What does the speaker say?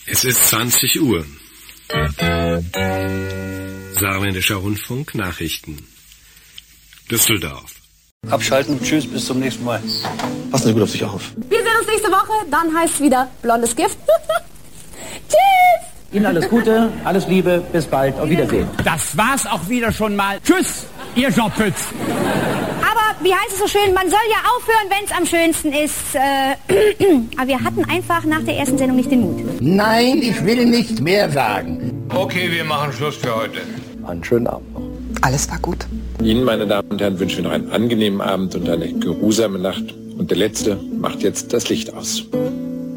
Es ist 20 Uhr. Saarländischer Rundfunk, Nachrichten. Düsseldorf. Abschalten, tschüss, bis zum nächsten Mal. Passen Sie gut auf sich auf. Wir sehen uns nächste Woche, dann heißt es wieder blondes Gift. Tschüss! Ihnen alles Gute, alles Liebe, bis bald, auf Wiedersehen. Das war's auch wieder schon mal. Tschüss, ihr Jobbütz. Aber wie heißt es so schön, man soll ja aufhören, wenn es am schönsten ist. Aber wir hatten einfach nach der ersten Sendung nicht den Mut. Nein, ich will nicht mehr sagen. Okay, wir machen Schluss für heute. Einen schönen Abend noch. Alles war gut. Ihnen, meine Damen und Herren, wünschen wir noch einen angenehmen Abend und eine geruhsame Nacht. Und der Letzte macht jetzt das Licht aus.